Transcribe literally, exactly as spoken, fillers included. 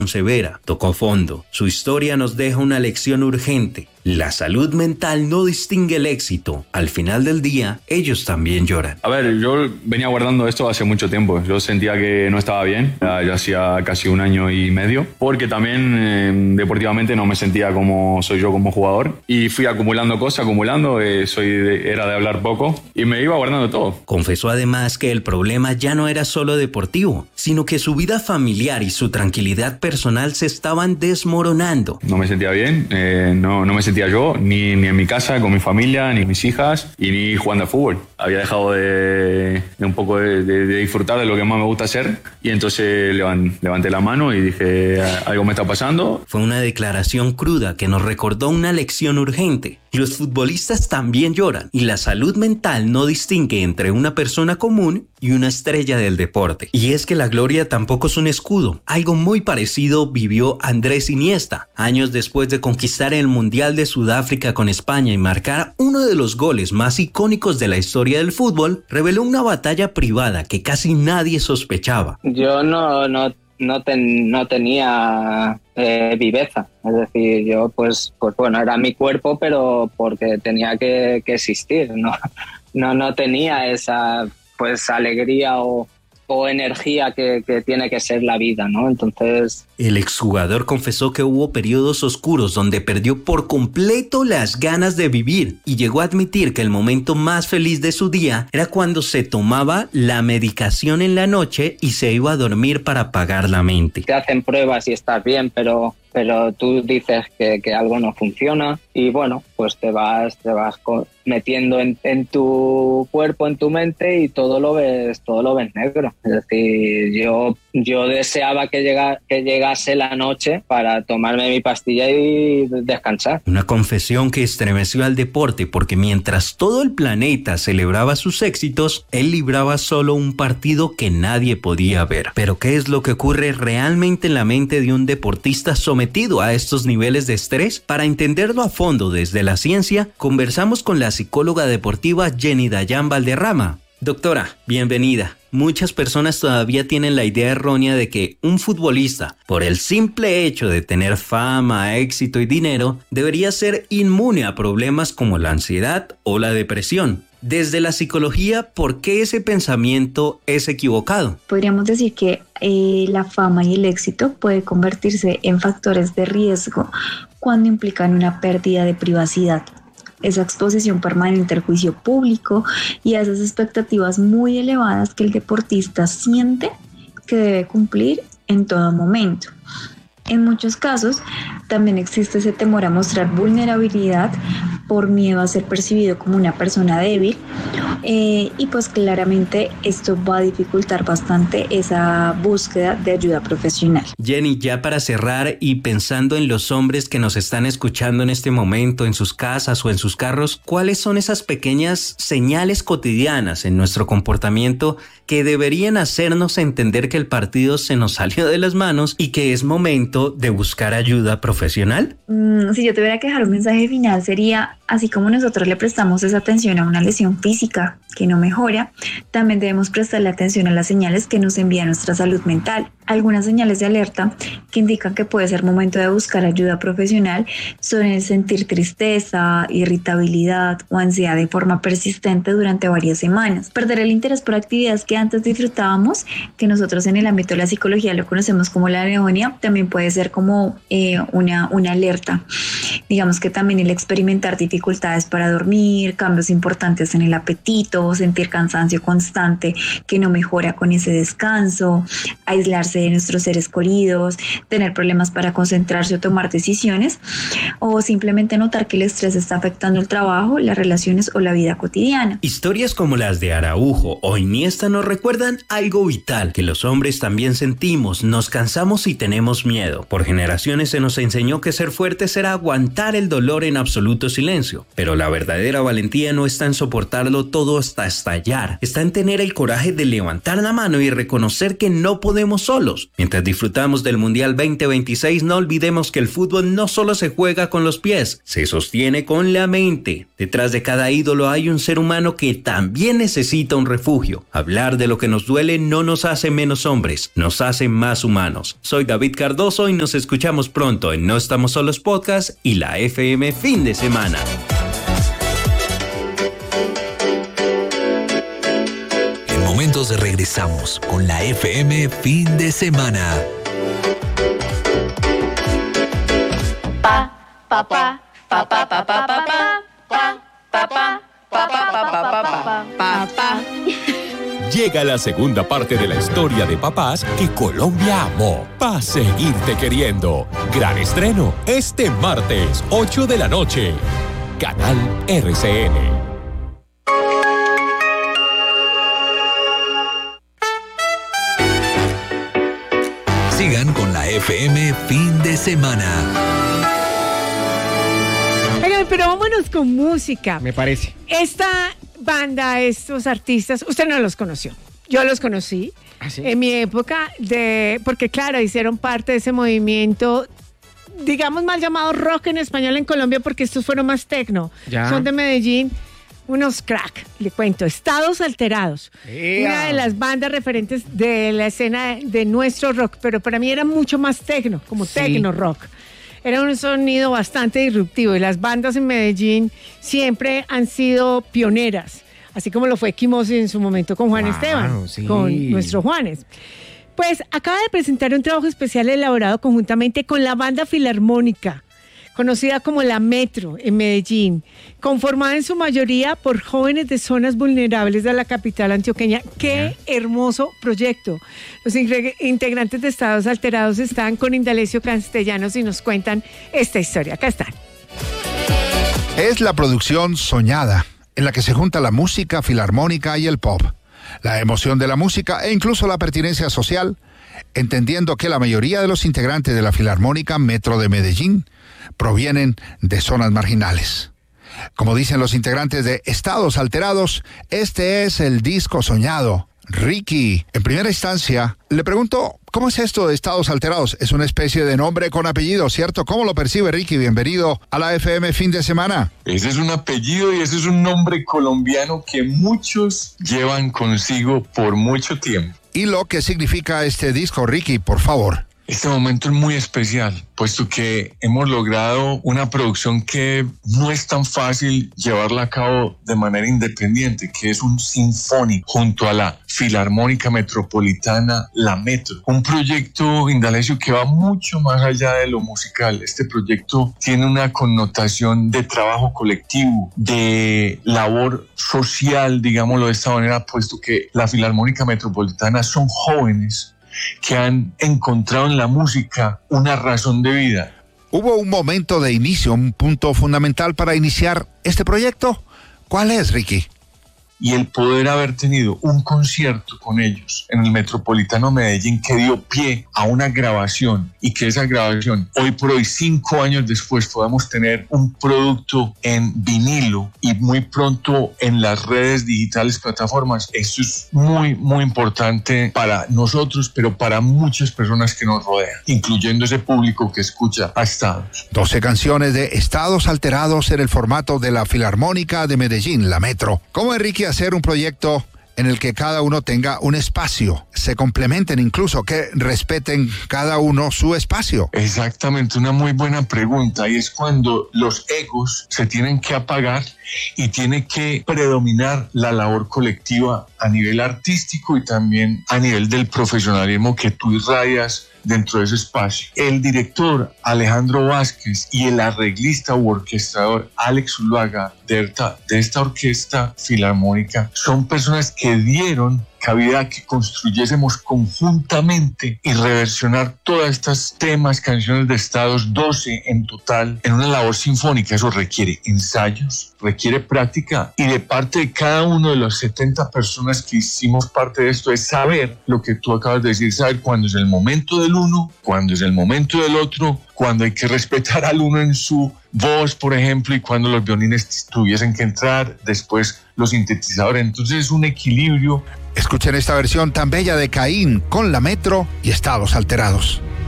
severa, tocó fondo. Su historia nos deja una lección urgente. La salud mental no distingue el éxito. Al final del día, ellos también lloran. A ver, yo venía guardando esto hace mucho tiempo. Yo sentía que no estaba bien. Ya, ya hacía casi un año y medio. Porque también eh, deportivamente no me sentía como soy yo como jugador. Y fui acumulando cosas, acumulando. Eh, soy de, era de hablar poco. Y me iba guardando todo. Confesó además que el problema ya no era solo deportivo, sino que su vida familiar y su tranquilidad personal se estaban desmoronando. No me sentía bien. Eh, no, no me sentía yo, ni, ni en mi casa, con mi familia, ni mis hijas, y ni jugando al fútbol. Había dejado de, de un poco de, de, de disfrutar de lo que más me gusta hacer, y entonces levanté la mano y dije, algo me está pasando. Fue una declaración cruda que nos recordó una lección urgente. Los futbolistas también lloran, y la salud mental no distingue entre una persona común y una estrella del deporte. Y es que la gloria tampoco es un escudo. Algo muy parecido vivió Andrés Iniesta. Años después de conquistar el Mundial de Sudáfrica con España y marcar uno de los goles más icónicos de la historia del fútbol, reveló una batalla privada que casi nadie sospechaba. Yo no, no, no, ten, no tenía eh, viveza. Es decir, yo pues, pues bueno, era mi cuerpo, pero porque tenía que, que existir. No, no, no tenía esa pues alegría o, o energía que, que tiene que ser la vida, ¿no? Entonces... El exjugador confesó que hubo periodos oscuros donde perdió por completo las ganas de vivir y llegó a admitir que el momento más feliz de su día era cuando se tomaba la medicación en la noche y se iba a dormir para apagar la mente. Te hacen pruebas y estás bien, pero... pero tú dices que, que algo no funciona y bueno, pues te vas te vas metiendo en, en tu cuerpo, en tu mente y todo lo ves todo lo ves negro. Es decir, yo yo deseaba que llegara que llegase la noche para tomarme mi pastilla y descansar. Una confesión que estremeció al deporte porque mientras todo el planeta celebraba sus éxitos, él libraba solo un partido que nadie podía ver. Pero ¿qué es lo que ocurre realmente en la mente de un deportista sometido metido a estos niveles de estrés? Para entenderlo a fondo desde la ciencia, conversamos con la psicóloga deportiva Jenny Dayan Valderrama. Doctora, bienvenida. Muchas personas todavía tienen la idea errónea de que un futbolista, por el simple hecho de tener fama, éxito y dinero, debería ser inmune a problemas como la ansiedad o la depresión. Desde la psicología, ¿por qué ese pensamiento es equivocado? Podríamos decir que eh, la fama y el éxito puede convertirse en factores de riesgo cuando implican una pérdida de privacidad, esa exposición permanente al juicio público y a esas expectativas muy elevadas que el deportista siente que debe cumplir en todo momento. En muchos casos, también existe ese temor a mostrar vulnerabilidad por miedo a ser percibido como una persona débil eh, y pues claramente esto va a dificultar bastante esa búsqueda de ayuda profesional. Jenny, ya para cerrar y pensando en los hombres que nos están escuchando en este momento en sus casas o en sus carros, ¿cuáles son esas pequeñas señales cotidianas en nuestro comportamiento que deberían hacernos entender que el partido se nos salió de las manos y que es momento de buscar ayuda profesional? Mm, si yo tuviera que dejar un mensaje final sería, así como nosotros le prestamos esa atención a una lesión física que no mejora, también debemos prestarle atención a las señales que nos envía nuestra salud mental. Algunas señales de alerta que indican que puede ser momento de buscar ayuda profesional son el sentir tristeza, irritabilidad o ansiedad de forma persistente durante varias semanas. Perder el interés por actividades que antes disfrutábamos, que nosotros en el ámbito de la psicología lo conocemos como la anedonia, también puede ser como eh, una, una alerta. Digamos que también el experimentar dificultades para dormir, cambios importantes en el apetito, sentir cansancio constante que no mejora con ese descanso, aislarse de nuestros seres queridos, tener problemas para concentrarse o tomar decisiones, o simplemente notar que el estrés está afectando el trabajo, las relaciones o la vida cotidiana. Historias como las de Araujo o Iniesta nos recuerdan algo vital que los hombres también sentimos, nos cansamos y tenemos miedo. Por generaciones se nos enseñó que ser fuertes era aguantar el dolor en absoluto silencio, pero la verdadera valentía no está en soportarlo todo todo hasta estallar. Está en tener el coraje de levantar la mano y reconocer que no podemos solos. Mientras disfrutamos del Mundial veinte veintiséis, no olvidemos que el fútbol no solo se juega con los pies, se sostiene con la mente. Detrás de cada ídolo hay un ser humano que también necesita un refugio. Hablar de lo que nos duele no nos hace menos hombres, nos hace más humanos. Soy David Cardoso y nos escuchamos pronto en No Estamos Solos Podcast y la F M Fin de Semana. En momentos regresamos con la F M Fin de Semana. Pa, pa, pa, pa, pa, pa, pa, pa, pa, pa, pa, pa, pa, pa, pa, pa. Llega la segunda parte de la historia de papás que Colombia amó. Pa' seguirte queriendo. Gran estreno este martes, ocho de la noche. Canal R C N. Sigan con la F M Fin de Semana. Oigan, pero vámonos con música. Me parece. Esta banda, estos artistas, usted no los conoció. Yo los conocí ¿Ah, sí? en mi época, de porque claro, hicieron parte de ese movimiento, digamos mal llamado rock en español en Colombia, porque estos fueron más tecno. Ya. Son de Medellín, unos crack, le cuento, Estados Alterados. ¡Ea! Una de las bandas referentes de la escena de nuestro rock, pero para mí era mucho más tecno, como Sí. tecno rock. Era un sonido bastante disruptivo y las bandas en Medellín siempre han sido pioneras, así como lo fue Quimosis en su momento con Juan Wow, Esteban, sí. con nuestro Juanes. Pues acaba de presentar un trabajo especial elaborado conjuntamente con la banda filarmónica, conocida como La Metro en Medellín, conformada en su mayoría por jóvenes de zonas vulnerables de la capital antioqueña. ¡Qué hermoso proyecto! Los ingre- integrantes de Estados Alterados están con Indalecio Castellanos y nos cuentan esta historia. Acá están. Es la producción soñada, en la que se junta la música filarmónica y el pop, la emoción de la música e incluso la pertinencia social, entendiendo que la mayoría de los integrantes de la Filarmónica Metro de Medellín provienen de zonas marginales. Como dicen los integrantes de Estados Alterados, este es el disco soñado. Ricky, en primera instancia, le pregunto, ¿cómo es esto de Estados Alterados? Es una especie de nombre con apellido, ¿cierto? ¿Cómo lo percibe Ricky? Bienvenido a la F M Fin de Semana. Ese es un apellido y ese es un nombre colombiano que muchos llevan consigo por mucho tiempo. ¿Y lo que significa este disco, Ricky, por favor? Este momento es muy especial, puesto que hemos logrado una producción que no es tan fácil llevarla a cabo de manera independiente, que es un sinfónico junto a la Filarmónica Metropolitana La Metro. Un proyecto, Indalecio, que va mucho más allá de lo musical. Este proyecto tiene una connotación de trabajo colectivo, de labor social, digámoslo de esta manera, puesto que la Filarmónica Metropolitana son jóvenes que han encontrado en la música una razón de vida. ¿Hubo un momento de inicio, un punto fundamental para iniciar este proyecto? ¿Cuál es, Ricky? Y el poder haber tenido un concierto con ellos en el Metropolitano Medellín que dio pie a una grabación y que esa grabación, hoy por hoy, cinco años después, podamos tener un producto en vinilo y muy pronto en las redes digitales, plataformas. Esto es muy, muy importante para nosotros, pero para muchas personas que nos rodean, incluyendo ese público que escucha a Estados. doce canciones de Estados Alterados en el formato de la Filarmónica de Medellín, La Metro. ¿Cómo es, Ricky, hacer un proyecto en el que cada uno tenga un espacio, se complementen, incluso que respeten cada uno su espacio? Exactamente, una muy buena pregunta, y es cuando los egos se tienen que apagar y tiene que predominar la labor colectiva a nivel artístico y también a nivel del profesionalismo que tú irradias dentro de ese espacio. El director Alejandro Vázquez y el arreglista u orquestador Alex Zuluaga de esta, de esta orquesta filarmónica son personas que dieron cabida que construyésemos conjuntamente y reversionar todas estas temas, canciones de estados, doce en total, en una labor sinfónica. Eso requiere ensayos, requiere práctica, y de parte de cada uno de las setenta personas que hicimos parte de esto es saber lo que tú acabas de decir, saber cuándo es el momento del uno, cuándo es el momento del otro, cuándo hay que respetar al uno en su voz, por ejemplo, y cuándo los violines tuviesen que entrar, después los sintetizadores. Entonces es un equilibrio. Escuchen esta versión tan bella de Caín con la Metro y Estados Alterados.